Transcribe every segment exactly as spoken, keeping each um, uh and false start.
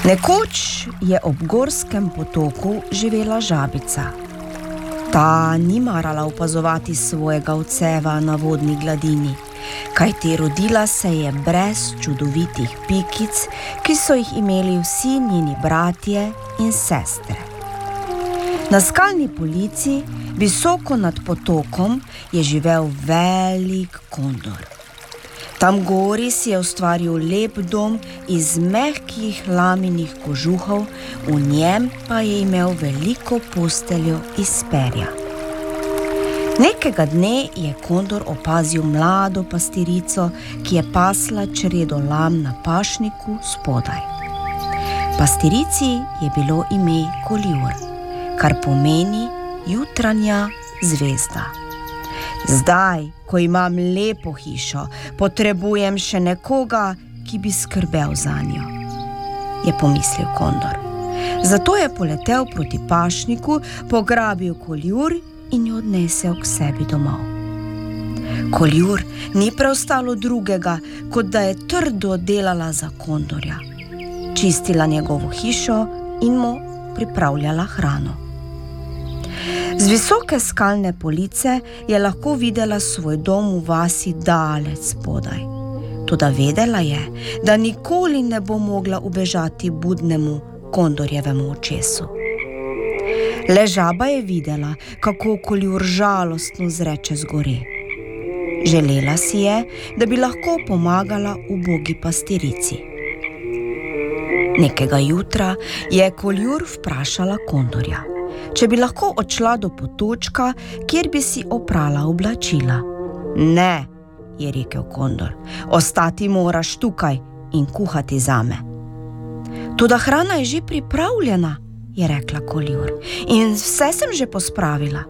Nekoč je ob gorskem potoku živela žabica. Ta ni marala opazovati svojega odseva na vodni gladini, kajti rodila se je brez čudovitih pikic, ki so jih imeli vsi njeni bratje in sestre. Na skalni polici, visoko nad potokom, je živel velik kondor. Tam gori si je ustvaril lep dom iz mehkih laminih kožuhov, v njem pa je imel veliko posteljo iz perja. Nekega dne je kondor opazil mlado pastirico, ki je pasla čredo lam na pašniku spodaj. Pastirici je bilo ime Koljur, kar pomeni jutranja zvezda. Zdaj, ko imam lepo hišo, potrebujem še nekoga, ki bi skrbel zanjo, je pomislil kondor. Zato je poletel proti pašniku, pograbil Koljur in jo odnesel k sebi domov. Koljur ni preostalo drugega, kot da je trdo delala za kondorja, čistila njegovo hišo in mu pripravljala hrano. Z visoke skalne police je lahko videla svoj dom v vasi daleč spodaj. Toda vedela je, da nikoli ne bo mogla ubežati budnemu kondorjevemu očesu. Le žaba je videla, kako Koljur žalostno zreče z gore. Želela si je, da bi lahko pomagala ubogi pastirici. Nekega jutra je Koljur vprašala kondorja, če bi lahko odšla do potočka, kjer bi si oprala oblačila. Ne, je rekel kondor, ostati moraš tukaj in kuhati zame. Toda hrana je že pripravljena, je rekla Koljur, in vse sem že pospravila.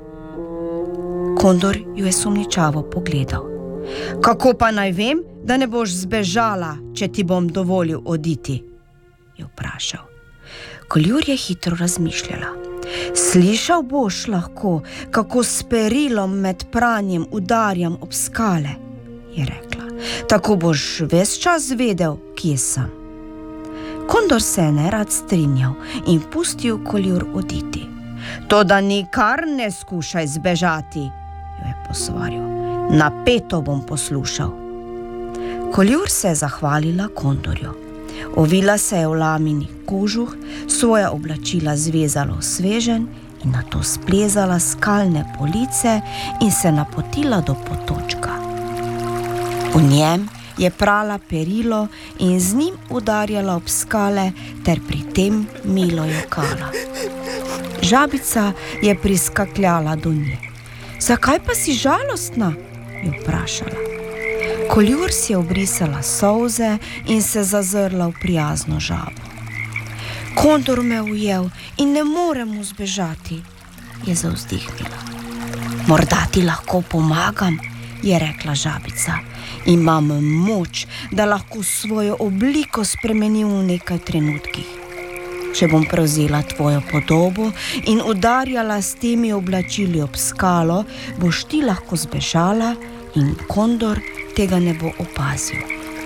Kondor ju je sumničavo pogledal. Kako pa naj vem, da ne boš zbežala, če ti bom dovolil oditi, je vprašal. Koljur je hitro razmišljala. Slišal boš lahko, kako s perilom med pranjem udarjam ob skale, je rekla. Tako boš ves čas vedel, kje sem. Kondor se je nerad strinjal in pustil Koljur oditi. Toda nikar ne skušaj zbežati, jo je posvaril. Napeto bom poslušal. Koljur se je zahvalila kondorju. Ovila se je v lamini kožuh, svoja oblačila zvezala v sveženj in nato splezala skalne police in se napotila do potočka. V njem je prala perilo in z njim udarjala ob skale ter pri tem milo jokala. Žabica je priskakljala do nje. Zakaj pa si žalostna? Je vprašala. Koljur si je obrisala solze in se zazrla v prijazno žabo. Kondor me ujel in ne morem mu zbežati, je zavzdihnila. Morda ti lahko pomagam, je rekla žabica. Imam moč, da lahko svojo obliko spremenim v nekaj trenutkih. Če bom prevzela tvojo podobo in udarjala s temi oblačili ob skalo, boš ti lahko zbežala in kondor tega ne bo opazil.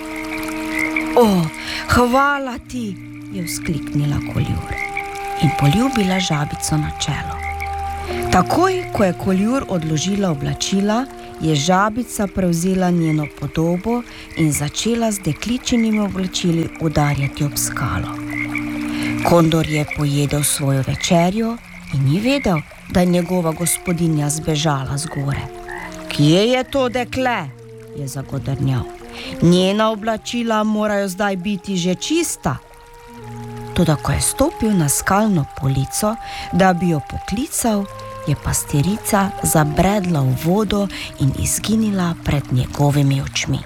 O, hvala ti, je vzkliknila Koljur in poljubila žabico na čelo. Takoj, ko je Koljur odložila oblačila, je žabica prevzela njeno podobo in začela z dekličinimi oblačili udarjati ob skalo. Kondor je pojedel svojo večerjo in ni vedel, da je njegova gospodinja zbežala z gore. Kje je to dekle? Je zagodrnjal. Njena oblačila morajo zdaj biti že čista. Toda ko je stopil na skalno polico, da bi jo poklical, je pastirica zabredla v vodo in izginila pred njegovimi očmi.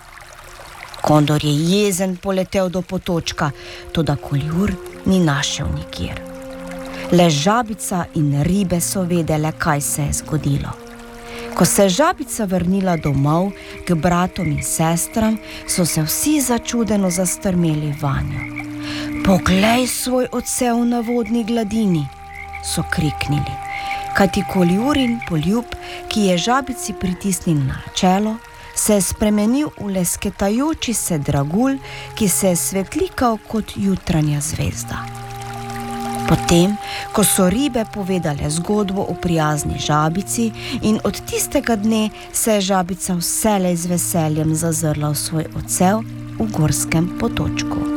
Kondor je jezen poletel do potočka, toda Koljur ni našel nikjer. Le žabica in ribe so vedele, kaj se je zgodilo. Ko se je žabica vrnila domov k bratom in sestram, so se vsi začudeno zastrmeli vanjo. Poglej svoj odsev na vodni gladini, so kriknili, kajti Koljur in poljub, ki je žabici pritisnil na čelo, se je spremenil v lesketajoči se dragulj, ki se je svetlikal kot jutranja zvezda. Potem, ko so ribe povedale zgodbo o prijazni žabici in od tistega dne se je žabica vselej z veseljem zazrla v svoj odsev v gorskem potočku.